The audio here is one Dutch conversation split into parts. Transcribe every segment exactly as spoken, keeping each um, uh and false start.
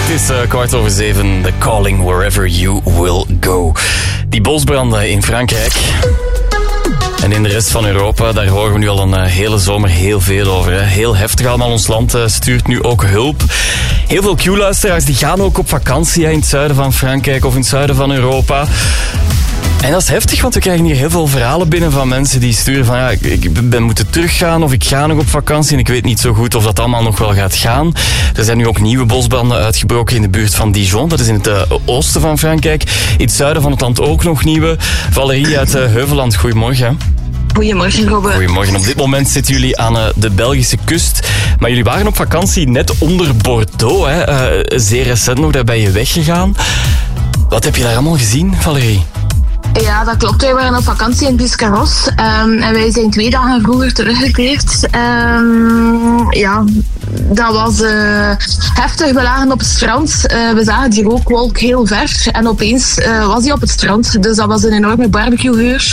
Het is uh, kwart over zeven, The Calling Wherever You Will Go. Die bosbranden in Frankrijk en in de rest van Europa, daar horen we nu al een uh, hele zomer heel veel over. Hè. Heel heftig allemaal. Ons land uh, stuurt nu ook hulp. Heel veel Q-luisteraars die gaan ook op vakantie hè, in het zuiden van Frankrijk of in het zuiden van Europa. En dat is heftig, want we krijgen hier heel veel verhalen binnen van mensen die sturen van ja, ik ben moeten teruggaan of ik ga nog op vakantie en ik weet niet zo goed of dat allemaal nog wel gaat gaan. Er zijn nu ook nieuwe bosbranden uitgebroken in de buurt van Dijon. Dat is in het uh, oosten van Frankrijk. In het zuiden van het land ook nog nieuwe. Valerie uit uh, Heuvelland, goedemorgen. Goedemorgen, Robbe. Goedemorgen. Op dit moment zitten jullie aan uh, de Belgische kust. Maar jullie waren op vakantie net onder Bordeaux. Hè? Uh, zeer recent nog, daar ben je weggegaan. Wat heb je daar allemaal gezien, Valerie? Ja, dat klopt. Wij waren op vakantie in Biscarrosse. Um, en wij zijn twee dagen vroeger teruggekeerd. Um, ja, dat was uh, heftig. We lagen op het strand. Uh, we zagen die rookwolk heel ver. En opeens uh, was hij op het strand. Dus dat was een enorme barbecue-geur.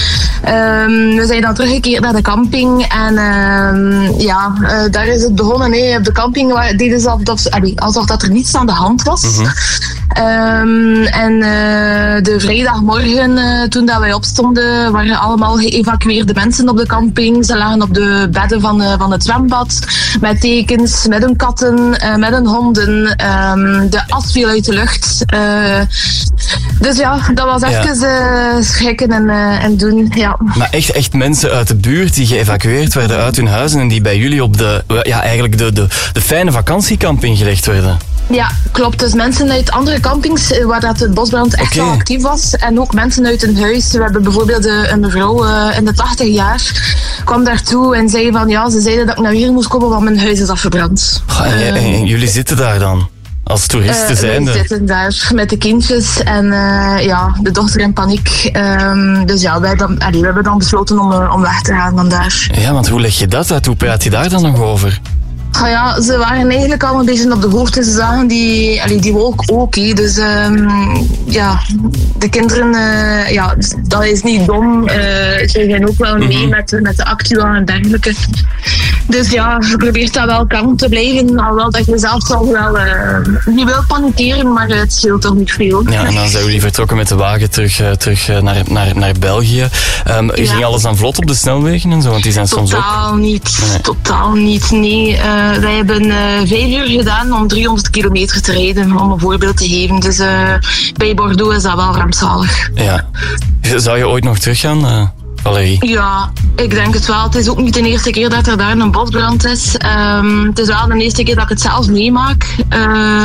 Um, we zijn dan teruggekeerd naar de camping. En um, ja, uh, daar is het begonnen. Nee, op de camping waar, deden ze alsof, alsof dat er niets aan de hand was. Mm-hmm. Um, en uh, de vrijdagmorgen, uh, toen dat wij opstonden, waren allemaal geëvacueerde mensen op de camping. Ze lagen op de bedden van, uh, van het zwembad, met tekens, met hun katten, uh, met hun honden. Um, de as viel uit de lucht. Uh, dus ja, dat was even ja. uh, schrikken en, uh, en doen. Ja. Maar echt, echt mensen uit de buurt die geëvacueerd werden uit hun huizen en die bij jullie op de, ja, eigenlijk de, de, de fijne vakantiecamping gelegd werden? Ja, klopt. Dus mensen uit andere campings waar dat de bosbrand echt okay. wel actief was. En ook mensen uit een huis. We hebben bijvoorbeeld een mevrouw uh, in de tachtig jaar kwam daartoe en zei van ja, ze zeiden dat ik naar hier moest komen, want mijn huis is afgebrand. Oh, en, uh, en jullie zitten daar dan? Als toeristen uh, zijnde? We zitten daar met de kindjes en uh, ja, de dochter in paniek. Um, dus ja, wij, dan, allee, we hebben dan besloten om, uh, om weg te gaan vandaar. Ja, want hoe leg je dat uit? Hoe praat je daar dan nog over? Ah ja, ze waren eigenlijk al een beetje op de hoogte. Ze zagen die, allee, die wolk ook. He. Dus um, ja, de kinderen, uh, ja, dat is niet dom. Uh, ze gaan ook wel mee mm-hmm. met, met de actua en dergelijke. Dus ja, je probeert dat wel kalm te blijven. Alhoewel dat je zelf wel wel uh, niet wil panikeren, maar het scheelt toch niet veel. Ja, en dan zijn jullie vertrokken met de wagen terug, uh, terug uh, naar, naar, naar België. Um, ja. Ging alles dan vlot op de snelwegen en zo? Want die zijn soms totaal ook... niet. Nee. Totaal niet, nee. Uh, wij hebben uh, vijf uur gedaan om driehonderd kilometer te rijden, om een voorbeeld te geven. Dus uh, bij Bordeaux is dat wel rampzalig. Ja. Zou je ooit nog teruggaan, uh, Valerie? Ja, ik denk het wel. Het is ook niet de eerste keer dat er daar een bosbrand is. Um, het is wel de eerste keer dat ik het zelf meemaak. Uh,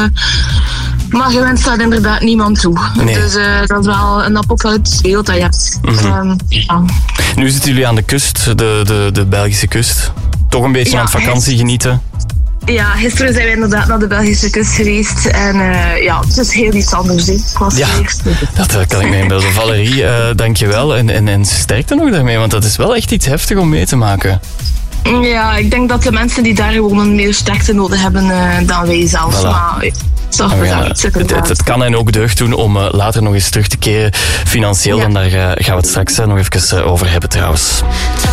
Maar je wenst dat inderdaad niemand toe. Nee. Dus uh, dat is wel een apocalyptisch beeld dat je hebt. Mm-hmm. Um, ja. Nu zitten jullie aan de kust, de, de, de Belgische kust. Toch een beetje ja, aan het vakantie genieten? Ja, gisteren zijn we inderdaad naar de Belgische kust geweest. En uh, ja, het is heel iets anders. Ik was ja, dat uh, kan ik me inbeelden. Valerie, uh, dankjewel. En, en, en sterkte nog daarmee, want dat is wel echt iets heftig om mee te maken. Ja, ik denk dat de mensen die daar wonen meer sterkte nodig hebben uh, dan wij zelf. Voilà. Maar, Zo, we gaan het, het, het kan hen ook deugd doen om uh, later nog eens terug te keren financieel. Ja. En daar uh, gaan we het straks uh, nog even uh, over hebben trouwens.